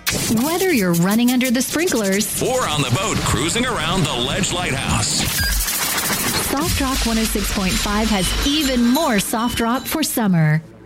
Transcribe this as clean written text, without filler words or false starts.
Whether you're running under the sprinklers or on the boat cruising around the Ledge Lighthouse, Soft Rock 106.5 has even more soft rock for summer.